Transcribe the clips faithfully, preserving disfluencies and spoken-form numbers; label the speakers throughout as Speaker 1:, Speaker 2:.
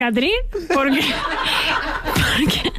Speaker 1: cicatriz porque... porque...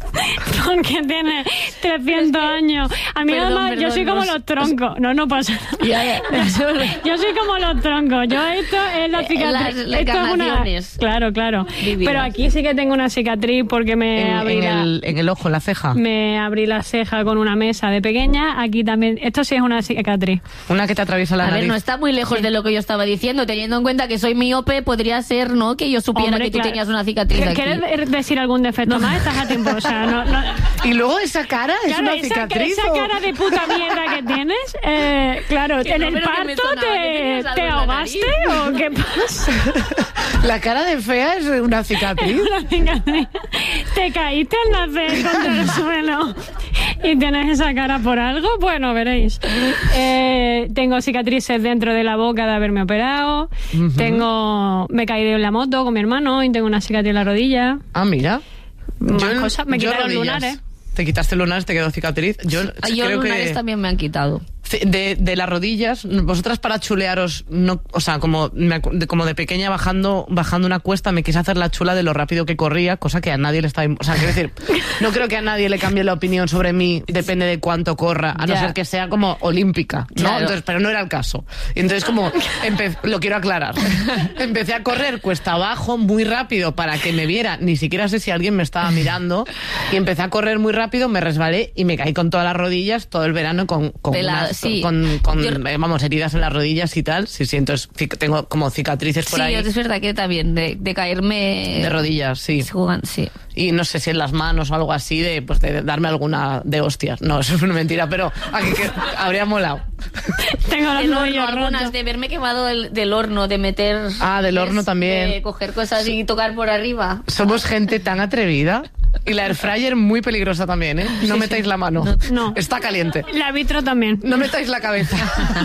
Speaker 1: Porque tiene trescientos años. A mí,
Speaker 2: Perdón,
Speaker 1: además,
Speaker 2: perdón,
Speaker 1: yo soy como
Speaker 2: no,
Speaker 1: los troncos. No, no pasa nada.
Speaker 2: Ya, ya.
Speaker 1: Yo soy como los troncos. Yo esto es la cicatriz.
Speaker 2: Las- las
Speaker 1: esto es una...
Speaker 2: encarnaciones.
Speaker 1: Claro, claro.
Speaker 2: Divinas.
Speaker 1: Pero aquí sí que tengo una cicatriz porque me
Speaker 3: En,
Speaker 1: abrí
Speaker 3: en
Speaker 1: la...
Speaker 3: el, en el ojo, en la ceja.
Speaker 1: Me abrí la ceja con una mesa de pequeña. Aquí también... Esto sí es una cicatriz.
Speaker 3: Una que te atraviesa la
Speaker 2: A ver,
Speaker 3: nariz.
Speaker 2: no está muy lejos de lo que yo estaba diciendo. Teniendo en cuenta que soy miope, podría ser, ¿no? Que yo supiera
Speaker 1: Hombre,
Speaker 2: que tú
Speaker 1: claro.
Speaker 2: tenías una cicatriz aquí.
Speaker 1: ¿Quieres decir algún defecto más? Estás a tiempo. O sea, no... no...
Speaker 3: Y luego esa cara es
Speaker 1: Claro,
Speaker 3: una
Speaker 1: esa,
Speaker 3: cicatriz.
Speaker 1: esa
Speaker 3: o-
Speaker 1: cara de puta mierda que tienes, eh, claro,
Speaker 2: Que
Speaker 1: en
Speaker 2: no,
Speaker 1: el
Speaker 2: pero que me
Speaker 1: parto
Speaker 2: sonaba que
Speaker 1: te,
Speaker 2: tenías algo
Speaker 1: te
Speaker 2: en la
Speaker 1: ahogaste o qué pasa.
Speaker 3: La cara de fea es una cicatriz.
Speaker 1: Una cicatriz. Te caíste al nacer contra el suelo y tienes esa cara por algo, bueno, veréis. Eh, tengo cicatrices dentro de la boca de haberme operado.
Speaker 3: Ujú.
Speaker 1: Tengo, me caí de la moto con mi hermano y tengo una cicatriz en la rodilla.
Speaker 3: Ah, mira.
Speaker 1: Más
Speaker 3: Yo-
Speaker 1: cosas. Me
Speaker 3: yo
Speaker 1: quitaron
Speaker 3: rodillas.
Speaker 1: lunares.
Speaker 3: Te quitaste lunares, te quedó cicatriz. Yo,
Speaker 2: Ah, yo
Speaker 3: creo
Speaker 2: lunares
Speaker 3: que
Speaker 2: también me han quitado.
Speaker 3: de, de las rodillas, vosotras para chulearos, no, o sea, como, me acu- de, como de pequeña bajando bajando una cuesta, me quise hacer la chula de lo rápido que corría, cosa que a nadie le está... O sea, quiero decir, no creo que a nadie le cambie la opinión sobre mí, depende de cuánto corra, a no
Speaker 2: Ya.
Speaker 3: ser que sea como olímpica, ¿no?
Speaker 2: Claro.
Speaker 3: Entonces, pero no era el caso. Y entonces como, empe- lo quiero aclarar, empecé a correr cuesta abajo muy rápido para que me viera, ni siquiera sé si alguien me estaba mirando, y empecé a correr muy rápido, me resbalé y me caí con todas las rodillas todo el verano con, con,
Speaker 2: Pelado,
Speaker 3: unas-
Speaker 2: sí.
Speaker 3: con, con,
Speaker 2: Yo-
Speaker 3: eh, vamos, heridas en las rodillas y tal. Sí, sí, entonces cic- tengo como cicatrices por
Speaker 2: Sí,
Speaker 3: ahí.
Speaker 2: es verdad que también, de, de caerme...
Speaker 3: De rodillas, sí.
Speaker 2: Jugan- sí.
Speaker 3: Y no sé si en las manos o algo así, de pues de darme alguna de hostias. No, eso es una mentira, pero aquí que habría molado.
Speaker 1: Tengo los
Speaker 2: El horno,
Speaker 1: nudillos
Speaker 2: algunas
Speaker 1: rotos.
Speaker 2: de haberme quemado del, del horno, de meter...
Speaker 3: Ah, del horno
Speaker 2: ¿ves?
Speaker 3: también.
Speaker 2: De coger cosas y tocar por arriba.
Speaker 3: Somos gente tan atrevida. Y la air fryer muy peligrosa también, ¿eh? No metáis la mano.
Speaker 1: No.
Speaker 3: Está caliente.
Speaker 1: La vitro también.
Speaker 3: No metáis la cabeza.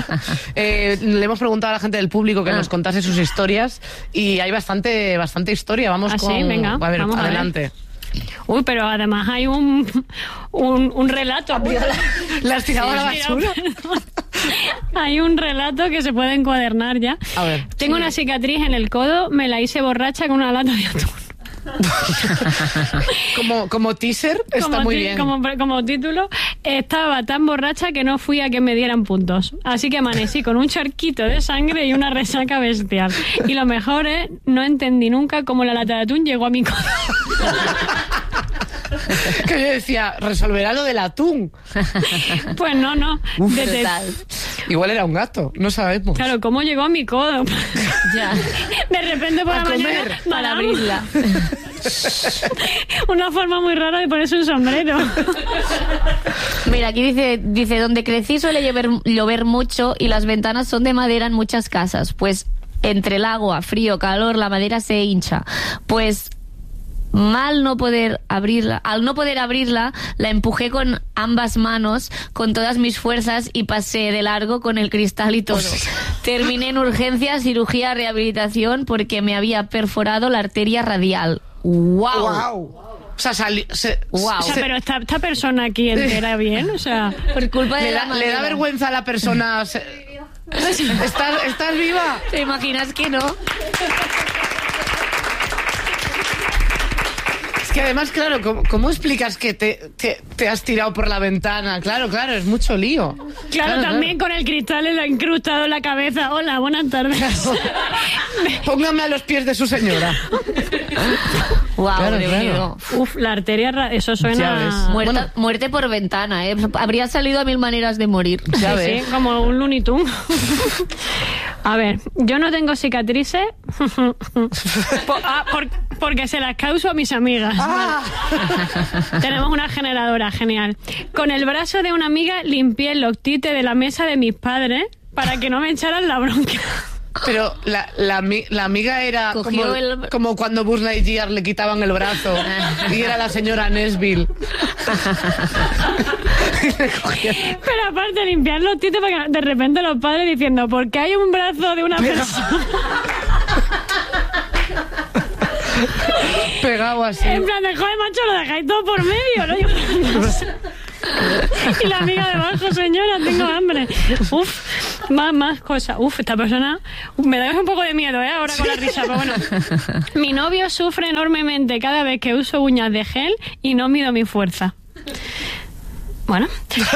Speaker 3: Eh, le hemos preguntado a la gente del público que
Speaker 2: Ah.
Speaker 3: nos contase sus historias y hay bastante bastante historia. Vamos
Speaker 1: ¿Ah,
Speaker 3: con...
Speaker 1: sí? Venga,
Speaker 3: a ver,
Speaker 1: vamos a ver.
Speaker 3: adelante.
Speaker 1: Uy, pero además hay un, un, un relato.
Speaker 3: ¿La has tirado a la
Speaker 1: Sí,
Speaker 3: basura?
Speaker 1: perdón. Hay un relato que se puede encuadernar ya.
Speaker 3: A ver.
Speaker 1: Tengo una cicatriz en el codo, me la hice borracha con una lata de atún.
Speaker 3: Como, como teaser, está
Speaker 1: como
Speaker 3: muy
Speaker 1: ti-
Speaker 3: bien.
Speaker 1: Como, como título, estaba tan borracha que no fui a que me dieran puntos. Así que amanecí con un charquito de sangre y una resaca bestial. Y lo mejor es, no entendí nunca cómo la lata de atún llegó a mi codo.
Speaker 3: Que yo decía, resolverá lo del atún.
Speaker 1: Pues no, no. Desde-
Speaker 2: Total.
Speaker 3: Igual era un gato, no sabemos.
Speaker 1: claro, ¿cómo llegó a mi codo?
Speaker 2: Ya.
Speaker 1: De repente por
Speaker 3: A
Speaker 1: la
Speaker 3: comer,
Speaker 1: mañana...
Speaker 2: Para
Speaker 1: ¡madame!
Speaker 2: abrirla.
Speaker 1: Una forma muy rara de ponerse un sombrero.
Speaker 2: Mira, aquí dice, dice, donde crecí suele llover, llover mucho y las ventanas son de madera en muchas casas. Pues entre el agua, frío, calor, la madera se hincha. Pues mal no poder abrirla, al no poder abrirla, la empujé con ambas manos, con todas mis fuerzas y pasé de largo con el cristal y todo. Terminé en urgencias, cirugía, rehabilitación porque me había perforado la arteria radial. ¡Wow!
Speaker 3: ¡Wow! O sea, sali- se-
Speaker 2: Wow.
Speaker 1: O sea,
Speaker 3: se-
Speaker 1: pero esta, esta persona aquí entera bien, o sea...
Speaker 2: Por culpa de
Speaker 3: le,
Speaker 2: la
Speaker 3: da, le
Speaker 2: madera.
Speaker 3: da vergüenza a la persona. se- ¿Estás, ¿Estás viva?
Speaker 2: ¿Te imaginas que no?
Speaker 3: Es que además, claro, ¿cómo, cómo explicas que te, te, te has tirado por la ventana? Claro, claro, es mucho lío.
Speaker 1: Claro, también con el cristal le lo ha incrustado en la cabeza. Hola, buenas tardes.
Speaker 3: Póngame a los pies de su señora.
Speaker 2: Wow,
Speaker 3: Claro,
Speaker 2: Dios
Speaker 3: claro.
Speaker 2: mío.
Speaker 1: Uf, la arteria... ra- Eso
Speaker 3: Ya ves.
Speaker 1: suena...
Speaker 2: Muerta-
Speaker 3: Bueno.
Speaker 2: Muerte por ventana, ¿eh? Habría salido a mil maneras de morir.
Speaker 3: Ya
Speaker 1: Sí,
Speaker 3: ves.
Speaker 1: sí, como un Looney Tunes. A ver, yo no tengo cicatrices por- ah, por- porque se las causo a mis amigas.
Speaker 3: Ah.
Speaker 1: Tenemos una generadora, genial. Con el brazo de una amiga limpié el loctite de la mesa de mis padres para que no me echaran la bronca.
Speaker 3: Pero la, la, ami- la amiga era
Speaker 2: Cogió
Speaker 3: como,
Speaker 2: el-
Speaker 3: como cuando Buzz Lightyear le quitaban el brazo y era la señora Nesbill.
Speaker 1: Pero aparte limpiar los tites para que de repente los padres diciendo, ¿por qué hay un brazo de una persona?
Speaker 3: Pegado así.
Speaker 1: En plan de, joder, macho, lo dejáis todo por medio, ¿no? Yo, no sé. Y la amiga debajo, señora, tengo hambre. Uf. Más, más cosas. Uf, esta persona me da un poco de miedo, ¿eh? Ahora con la risa, pero bueno. Mi novio sufre enormemente cada vez que uso uñas de gel y no mido mi fuerza. Bueno.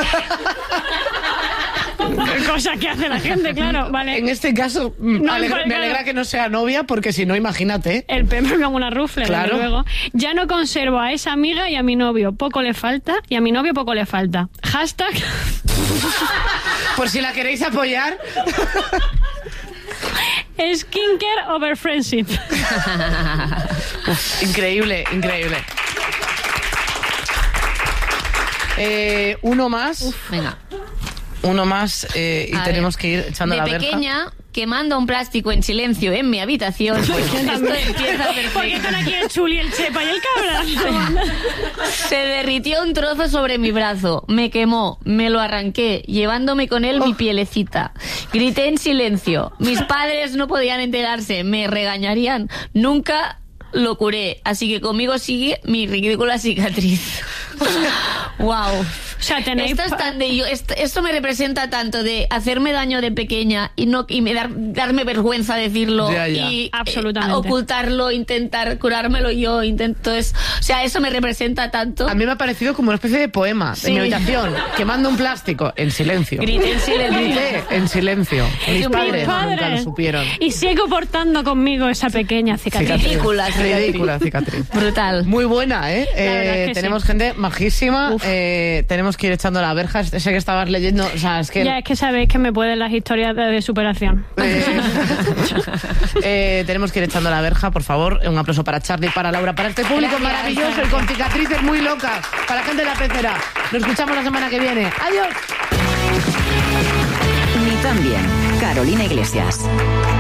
Speaker 1: Cosas que hace la gente, claro, vale.
Speaker 3: En este caso,
Speaker 1: No,
Speaker 3: alegra-
Speaker 1: claro.
Speaker 3: me alegra que no sea novia, porque si no, imagínate.
Speaker 1: El pepe como una rufle,
Speaker 3: Claro.
Speaker 1: desde luego. Ya no conservo a esa amiga y a mi novio poco le falta, y a mi novio poco le falta. Hashtag
Speaker 3: Por si la queréis apoyar.
Speaker 1: skincare over friendship.
Speaker 3: Uf, increíble, increíble. Eh, uno más.
Speaker 2: Venga.
Speaker 3: Uno más eh, y
Speaker 2: A
Speaker 3: tenemos
Speaker 2: ver,
Speaker 3: que ir echando
Speaker 2: de
Speaker 3: la verja.
Speaker 2: pequeña, quemando un plástico en silencio en mi habitación, pues esto empieza
Speaker 1: ¿Por qué
Speaker 2: perfecto.
Speaker 1: están aquí el Chuli, el Chepa y el Cabra?
Speaker 2: Se derritió un trozo sobre mi brazo, me quemó, me lo arranqué, llevándome con él mi pielecita. Grité en silencio. Mis padres no podían enterarse, me regañarían. Nunca lo curé, así que conmigo sigue mi ridícula cicatriz. Wow.
Speaker 1: O sea, tenéis...
Speaker 2: Esto, es tan de yo, esto, esto me representa tanto de hacerme daño de pequeña y no y me dar, darme vergüenza decirlo
Speaker 3: Ya, ya.
Speaker 2: y
Speaker 1: Absolutamente.
Speaker 2: eh, ocultarlo, intentar curármelo yo, intento es, o sea, eso me representa tanto.
Speaker 3: A mí me ha parecido como una especie de poema
Speaker 2: Sí.
Speaker 3: en mi habitación, quemando un plástico en silencio.
Speaker 2: Grité en silencio.
Speaker 3: Grité en silencio. Mis
Speaker 2: Mis
Speaker 3: padres
Speaker 2: padres.
Speaker 3: nunca lo supieron.
Speaker 1: Y sigo portando conmigo esa pequeña cicatriz.
Speaker 2: Ridícula cicatriz.
Speaker 3: Ridícula cicatriz.
Speaker 2: Brutal.
Speaker 3: Muy buena, ¿eh?
Speaker 1: La verdad
Speaker 3: Eh,
Speaker 1: es que
Speaker 3: tenemos
Speaker 1: sí.
Speaker 3: gente majísima.
Speaker 1: Uf.
Speaker 3: Eh, tenemos que ir echando la verja. Sé que estabas leyendo. O sea, es que.
Speaker 1: Ya es que sabéis que me pueden las historias de, de superación.
Speaker 3: Eh, eh, tenemos que ir echando la verja, por favor. Un aplauso para Charlie, para Laura, para este público
Speaker 2: Gracias,
Speaker 3: maravilloso y con cicatrices muy locas. Para la gente de la pecera. Nos escuchamos la semana que viene. Adiós.
Speaker 4: Ni tan bien. Carolina Iglesias.